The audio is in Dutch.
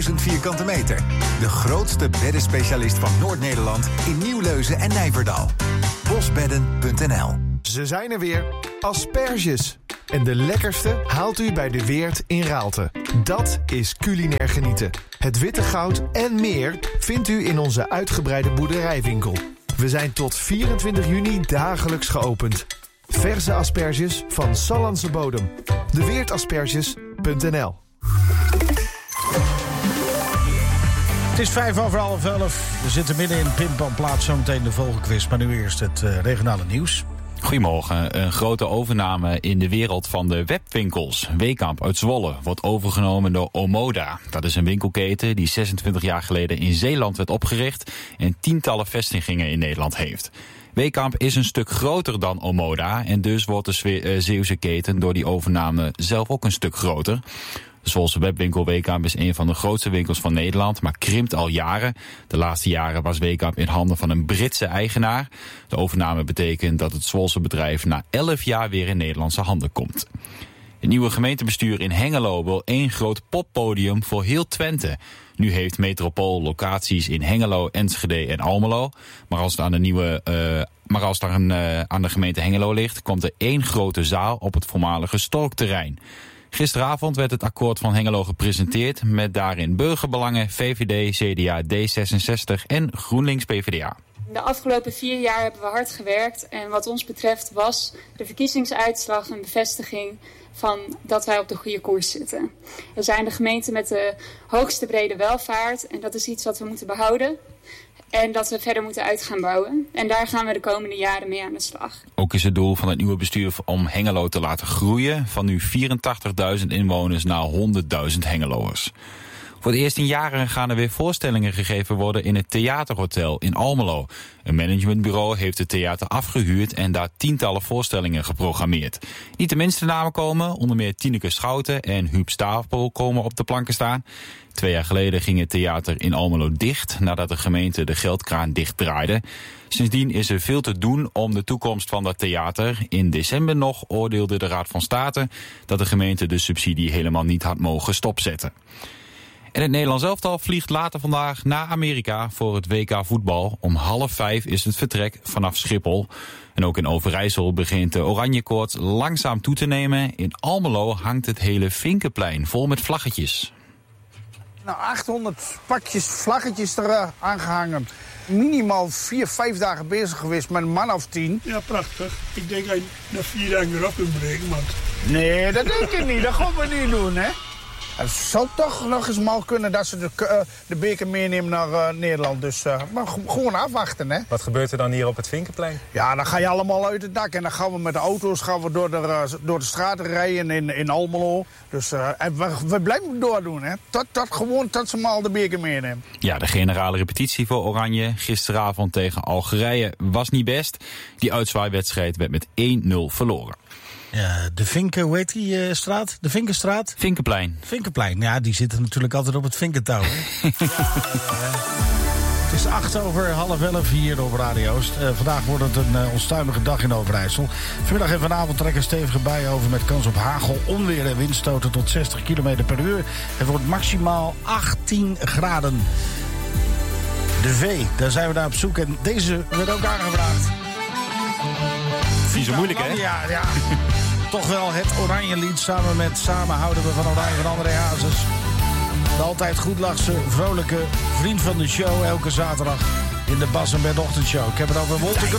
1000 vierkante meter. De grootste beddenspecialist van Noord-Nederland in Nieuwleuzen en Nijverdal. Bosbedden.nl. Ze zijn er weer, asperges. En de lekkerste haalt u bij De Weert in Raalte. Dat is culinair genieten. Het witte goud en meer vindt u in onze uitgebreide boerderijwinkel. We zijn tot 24 juni dagelijks geopend. Verse asperges van Sallandse bodem. Deweertasperges.nl. Het is 11:05. We zitten midden in Pim-Pam-plaats. Zometeen de Vogelquiz. Maar nu eerst het regionale nieuws. Goedemorgen. Een grote overname in de wereld van de webwinkels. Weekamp uit Zwolle wordt overgenomen door Omoda. Dat is een winkelketen die 26 jaar geleden in Zeeland werd opgericht en tientallen vestigingen in Nederland heeft. Weekamp is een stuk groter dan Omoda en dus wordt de Zeeuwse keten door die overname zelf ook een stuk groter. De Zwolse webwinkel Weekamp is een van de grootste winkels van Nederland, maar krimpt al jaren. De laatste jaren was Weekamp in handen van een Britse eigenaar. De overname betekent dat het Zwolse bedrijf na 11 jaar weer in Nederlandse handen komt. Het nieuwe gemeentebestuur in Hengelo wil één groot poppodium voor heel Twente. Nu heeft Metropool locaties in Hengelo, Enschede en Almelo. Maar als het aan de gemeente Hengelo ligt, komt er één grote zaal op het voormalige Storkterrein. Gisteravond werd het akkoord van Hengelo gepresenteerd met daarin burgerbelangen, VVD, CDA, D66 en GroenLinks PvdA. De afgelopen 4 jaar hebben we hard gewerkt en wat ons betreft was de verkiezingsuitslag een bevestiging van dat wij op de goede koers zitten. We zijn de gemeente met de hoogste brede welvaart en dat is iets wat we moeten behouden. En dat we verder moeten uit gaan bouwen. En daar gaan we de komende jaren mee aan de slag. Ook is het doel van het nieuwe bestuur om Hengelo te laten groeien. Van nu 84.000 inwoners naar 100.000 Hengeloers. Voor het eerst in jaren gaan er weer voorstellingen gegeven worden in het Theaterhotel in Almelo. Een managementbureau heeft het theater afgehuurd en daar tientallen voorstellingen geprogrammeerd. Niet de minste namen komen, onder meer Tineke Schouten en Huub Stapel komen op de planken staan. 2 jaar geleden ging het theater in Almelo dicht nadat de gemeente de geldkraan dichtdraaide. Sindsdien is er veel te doen om de toekomst van dat theater. In december nog oordeelde de Raad van State dat de gemeente de subsidie helemaal niet had mogen stopzetten. En het Nederlands elftal vliegt later vandaag naar Amerika voor het WK voetbal. Om 4:30 is het vertrek vanaf Schiphol. En ook in Overijssel begint de oranjekoorts langzaam toe te nemen. In Almelo hangt het hele Vinkenplein vol met vlaggetjes. Nou, 800 pakjes vlaggetjes er aangehangen. Minimaal 4-5 dagen bezig geweest met een man of 10. Ja, prachtig. Ik denk dat je na 4 dagen weer op kunt breken, maar... Nee, dat denk ik niet. Dat gaan we niet doen, hè. Het zou toch nog eens mal kunnen dat ze de beker meenemen naar Nederland. Dus maar gewoon afwachten, hè. Wat gebeurt er dan hier op het Vinkenplein? Ja, dan ga je allemaal uit het dak. En dan gaan we met de auto's door de straten rijden in Almelo. Dus we blijven doordoen, hè. Tot ze maar de beker meenemen. Ja, de generale repetitie voor Oranje gisteravond tegen Algerije was niet best. Die uitzwaaiwedstrijd werd met 1-0 verloren. Ja, de Vinken, hoe heet die straat? De Vinkenstraat? Vinkenplein. Vinkenplein, ja, die zitten natuurlijk altijd op het Vinkentouw. Het is 11:08 hier op Radio Oost. Vandaag wordt het een onstuimige dag in Overijssel. Vanmiddag en vanavond trekken stevige buien over met kans op hagel, onweer en windstoten tot 60 km per uur. Het wordt maximaal 18 graden. De V, daar zijn we naar op zoek en deze werd ook aangevraagd. Niet zo moeilijk, hè? Ja. Toch wel het Oranje lied samen met Samen houden we van Oranje van André Hazes. De altijd goedlachse, vrolijke vriend van de show elke zaterdag in de Bas en Ben ochtendshow. Ik heb het over Wolter.